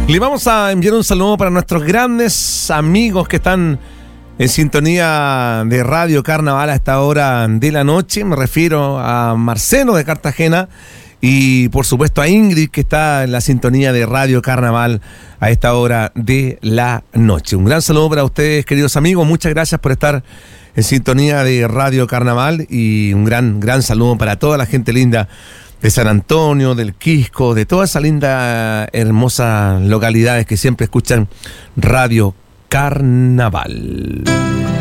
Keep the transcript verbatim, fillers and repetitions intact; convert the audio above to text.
Le vamos a enviar un saludo para nuestros grandes amigos que están en sintonía de Radio Carnaval a esta hora de la noche. Me refiero a Marcelo de Cartagena y por supuesto a Ingrid, que está en la sintonía de Radio Carnaval a esta hora de la noche. Un gran saludo para ustedes, queridos amigos. Muchas gracias por estar en sintonía de Radio Carnaval y un gran, gran saludo para toda la gente linda de San Antonio, del Quisco, de toda esa linda, hermosa localidades que siempre escuchan Radio Carnaval.